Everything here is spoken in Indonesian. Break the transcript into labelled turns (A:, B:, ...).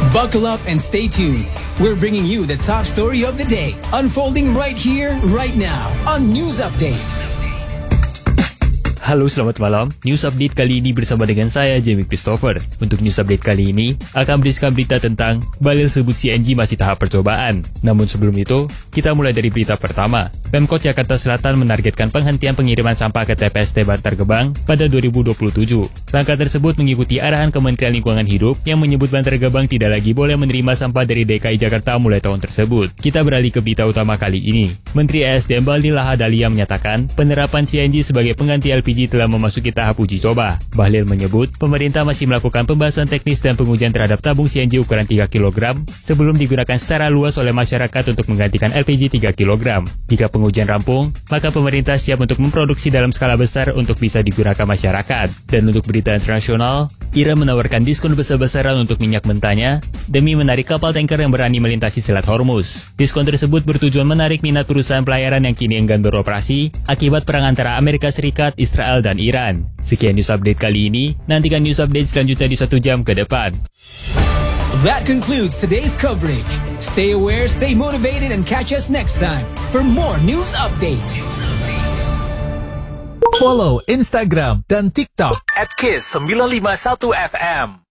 A: Buckle up and stay tuned. We're bringing you the top story of the day, unfolding right here, right now on News Update.
B: Halo, selamat malam. News Update kali ini bersama dengan saya, Jamie Christopher. Untuk News Update kali ini, akan berisikan berita tentang Balil sebut CNG masih tahap percobaan. Namun sebelum itu, kita mulai dari berita pertama. Pemkot Jakarta Selatan menargetkan penghentian pengiriman sampah ke TPST Bantar Gebang pada 2027. Langkah tersebut mengikuti arahan Kementerian Lingkungan Hidup yang menyebut Bantar Gebang tidak lagi boleh menerima sampah dari DKI Jakarta mulai tahun tersebut. Kita beralih ke berita utama kali ini. Menteri ESDM Bahlil Lahadalia menyatakan penerapan CNG sebagai pengganti LPG telah memasuki tahap uji coba. Bahlil menyebut pemerintah masih melakukan pembahasan teknis dan pengujian terhadap tabung CNG ukuran 3 kg sebelum digunakan secara luas oleh masyarakat untuk menggantikan LPG 3 kg. Jika pengujian rampung, maka pemerintah siap untuk memproduksi dalam skala besar untuk bisa digunakan masyarakat. Dan untuk berita internasional, Iran menawarkan diskon besar-besaran untuk minyak mentahnya demi menarik kapal tanker yang berani melintasi Selat Hormuz. Diskon tersebut bertujuan menarik minat perusahaan pelayaran yang kini enggan beroperasi akibat perang antara Amerika Serikat, Israel, dan Iran. Sekian News Update kali ini. Nantikan News Update selanjutnya di 1 jam ke depan.
A: That concludes today's coverage. Stay aware, stay motivated, and catch us next time for more News Update.
C: Follow Instagram dan TikTok @kiss951fm.